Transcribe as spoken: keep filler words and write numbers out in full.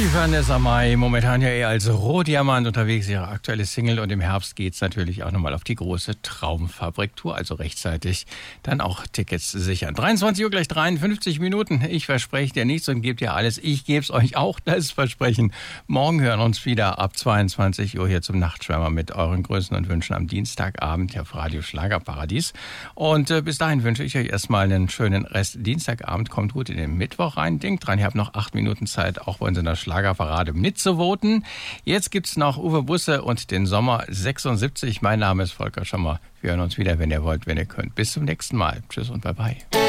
Vanessa Mai, momentan ja eher als Rohdiamant unterwegs, ihre aktuelle Single. Und im Herbst geht's natürlich auch nochmal auf die große Traumfabrik-Tour, also rechtzeitig dann auch Tickets sichern. dreiundzwanzig Uhr gleich dreiundfünfzig Minuten. Ich verspreche dir nichts und gebe dir alles. Ich gebe es euch auch, das Versprechen. Morgen hören wir uns wieder ab zweiundzwanzig Uhr hier zum Nachtschwärmer mit euren Grüßen und Wünschen am Dienstagabend hier auf Radio Schlagerparadies. Und äh, bis dahin wünsche ich euch erstmal einen schönen Rest Dienstagabend. Kommt gut in den Mittwoch rein. Denkt dran, ihr habt noch acht Minuten Zeit, auch bei uns in der Schlagerparade mitzuvoten. Jetzt gibt's noch Uwe Busse und den Sommer sechsundsiebzig. Mein Name ist Volker Schommer. Wir hören uns wieder, wenn ihr wollt, wenn ihr könnt. Bis zum nächsten Mal. Tschüss und bye bye.